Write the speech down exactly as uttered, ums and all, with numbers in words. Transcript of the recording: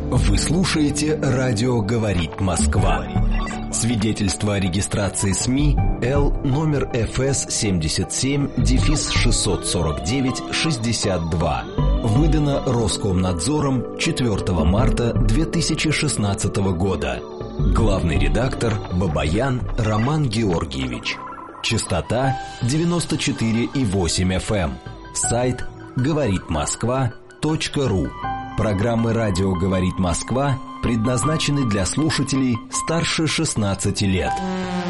Вы слушаете «Радио говорит Москва». Свидетельство о регистрации СМИ Л номер эф эс семьдесят семь шестьсот сорок девять шестьдесят два. Выдано Роскомнадзором четвёртого марта две тысячи шестнадцатого года. Главный редактор Бабаян Роман Георгиевич. Частота девяносто четыре и восемь эф эм. Сайт говорит москва точка ру. Программы «Радио говорит Москва» предназначены для слушателей старше шестнадцати лет.